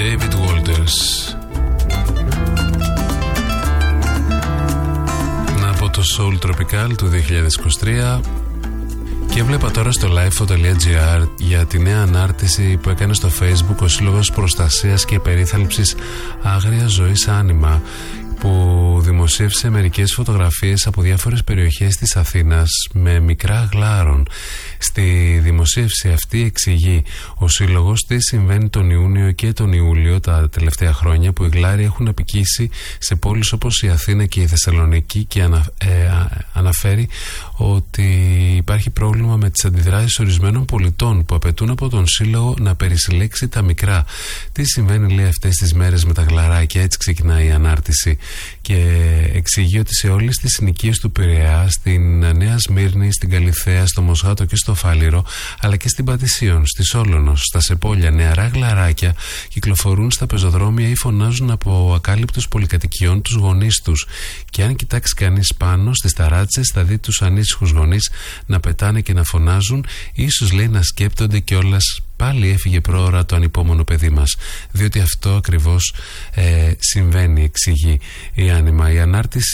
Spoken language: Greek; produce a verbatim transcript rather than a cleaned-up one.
David Walters. Από το Soul Tropical του δύο χιλιάδες είκοσι τρία. Και βλέπα τώρα στο lifeo.gr για τη νέα ανάρτηση που έκανε στο Facebook ο Σύλλογος Προστασίας και Περίθαλψης Άγριας Ζωής Άνιμα, που δημοσίευσε μερικές φωτογραφίες από διάφορες περιοχές της Αθήνας με μικρά γλάρων. Στη δημοσίευση αυτή εξηγεί ο σύλλογος τι συμβαίνει τον Ιούνιο και τον Ιούλιο τα τελευταία χρόνια, που οι γλάροι έχουν απικήσει σε πόλεις όπως η Αθήνα και η Θεσσαλονίκη, και ανα, ε, αναφέρει ότι υπάρχει πρόβλημα με τις αντιδράσεις ορισμένων πολιτών που απαιτούν από τον σύλλογο να περισυλλέξει τα μικρά. Τι συμβαίνει, λέει, αυτές τις μέρες με τα γλαράκια? Έτσι ξεκινάει η ανάρτηση και εξηγεί ότι σε όλες τις συνοικίες του Πειραιά, στην Νέα Σμύρνη, στην Καλιθέα, στο Μοσχάτο και στο Φάληρο, αλλά και στην Πατησίων, στη Σόλωνος, στα Σεπόλια, νεαρά γλαράκια κυκλοφορούν στα πεζοδρόμια ή φωνάζουν από ακάλυπτους πολυκατοικιών τους γονείς τους. Και αν κοιτάξει κανείς πάνω στις ταράτσες, θα δει τους ανήσυχους γονείς να πετάνε και να φωνάζουν, ίσως, λέει, να σκέπτονται κιόλας πάλι έφυγε πρόωρα το ανυπόμονο παιδί μας. Διότι αυτό ακριβώς ε, συμβαίνει, εξηγεί η Άνιμα. Η ανάρτηση